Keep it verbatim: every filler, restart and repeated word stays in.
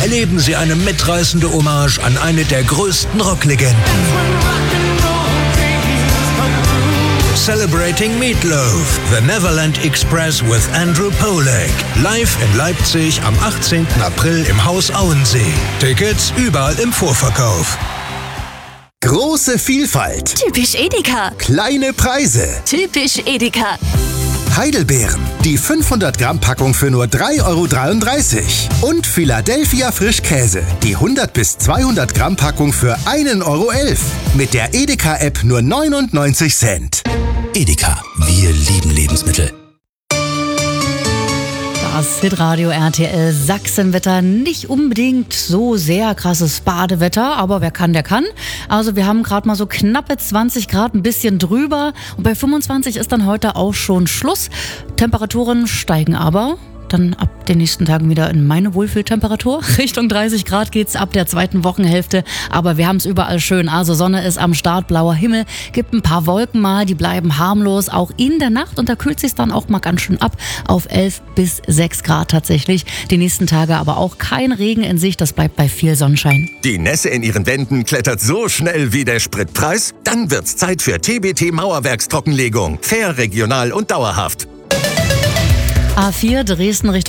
erleben Sie eine mitreißende Hommage an eine der größten Rocklegenden. Celebrating Meatloaf, The Neverland Express with Andrew Pollack. Live in Leipzig am achtzehnten April im Haus Auensee. Tickets überall im Vorverkauf. Große Vielfalt. Typisch Edeka. Kleine Preise. Typisch Edeka. Heidelbeeren, die fünfhundert Gramm Packung für nur drei Euro dreiunddreißig. Und Philadelphia Frischkäse, die hundert bis zweihundert Gramm Packung für ein Euro elf. Mit der Edeka-App nur neunundneunzig Cent. Edeka, wir lieben Lebensmittel. Das Hitradio R T L Sachsenwetter, nicht unbedingt so sehr krasses Badewetter, aber wer kann, der kann. Also wir haben gerade mal so knappe zwanzig Grad, ein bisschen drüber und bei fünfundzwanzig ist dann heute auch schon Schluss. Temperaturen steigen aber dann ab den nächsten Tagen wieder in meine Wohlfühltemperatur. Richtung dreißig Grad geht's ab der zweiten Wochenhälfte, aber wir haben es überall schön. Also Sonne ist am Start, blauer Himmel, gibt ein paar Wolken mal, die bleiben harmlos, auch in der Nacht und da kühlt sich dann auch mal ganz schön ab auf elf bis sechs Grad tatsächlich. Die nächsten Tage aber auch kein Regen in Sicht, das bleibt bei viel Sonnenschein. Die Nässe in Ihren Wänden klettert so schnell wie der Spritpreis? Dann wird's Zeit für T B T Mauerwerkstrockenlegung. Fair, regional und dauerhaft. A vier Dresden Richtung